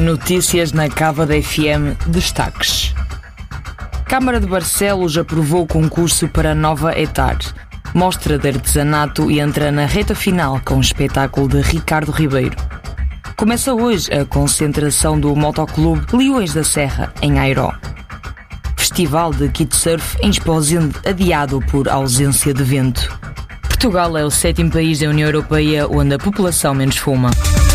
Notícias na Cávado FM. Destaques. Câmara de Barcelos aprovou o concurso para a nova ETAR. Mostra de artesanato e entra na reta final com o espetáculo de Ricardo Ribeiro. Começa hoje a concentração do Motoclube Leões da Serra, em Airó. Festival de Kitesurf em Esposende adiado por ausência de vento. Portugal é o 7º país da União Europeia onde a população menos fuma.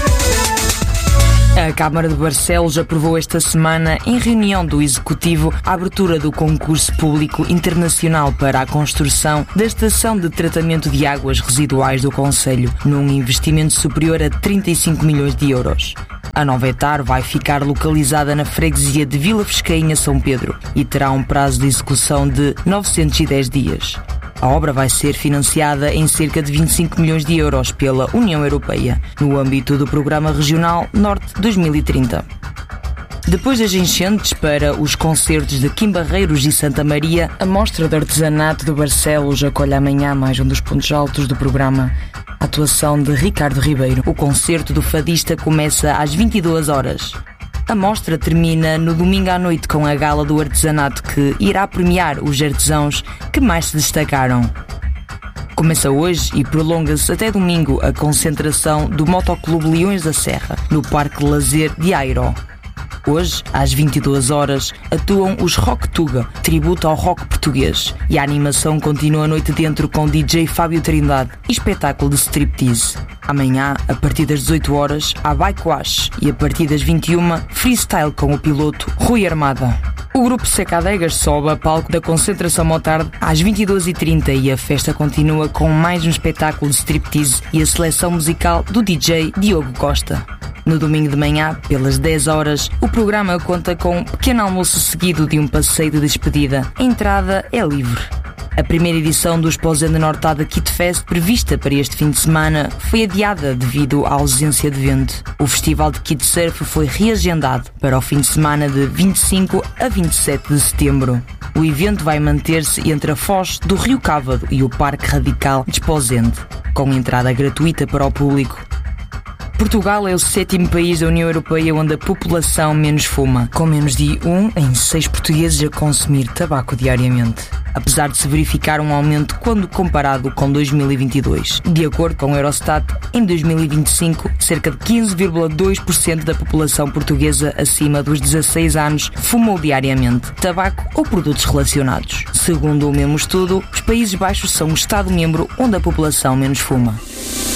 A Câmara de Barcelos aprovou esta semana, em reunião do Executivo, a abertura do concurso público internacional para a construção da estação de tratamento de águas residuais do concelho, num investimento superior a 35 milhões de euros. A nova ETAR vai ficar localizada na freguesia de Vila Fescainha, São Pedro, e terá um prazo de execução de 910 dias. A obra vai ser financiada em cerca de 25 milhões de euros pela União Europeia, no âmbito do Programa Regional Norte 2030. Depois das enchentes para os concertos de Kim Barreiros e Santa Maria, a Mostra de Artesanato de Barcelos acolhe amanhã mais um dos pontos altos do programa, a atuação de Ricardo Ribeiro. O concerto do fadista começa às 22 horas. A mostra termina no domingo à noite com a gala do artesanato que irá premiar os artesãos que mais se destacaram. Começa hoje e prolonga-se até domingo a concentração do Motoclube Leões da Serra, no Parque de Lazer de Airó. Hoje, às 22 horas, atuam os Rock Tuga, tributo ao rock português, e a animação continua a noite dentro com o DJ Fábio Trindade e espetáculo de striptease. Amanhã, a partir das 18 horas, há Bike Wash e a partir das 21, freestyle com o piloto Rui Armada. O grupo Secadegas sobe a palco da concentração Motard às 22h30 e a festa continua com mais um espetáculo de striptease e a seleção musical do DJ Diogo Costa. No domingo de manhã, pelas 10 horas, o programa conta com um pequeno almoço seguido de um passeio de despedida. A entrada é livre. A primeira edição do Esposende Nortada Kit Fest, prevista para este fim de semana, foi adiada devido à ausência de vento. O Festival de Kitesurf foi reagendado para o fim de semana de 25 a 27 de setembro. O evento vai manter-se entre a foz do Rio Cávado e o Parque Radical de Esposende, com entrada gratuita para o público. Portugal é o 7º país da União Europeia onde a população menos fuma, com menos de 1 em 6 portugueses a consumir tabaco diariamente, apesar de se verificar um aumento quando comparado com 2022. De acordo com o Eurostat, em 2025, cerca de 15,2% da população portuguesa acima dos 16 anos fumou diariamente tabaco ou produtos relacionados. Segundo o mesmo estudo, os Países Baixos são o Estado-membro onde a população menos fuma.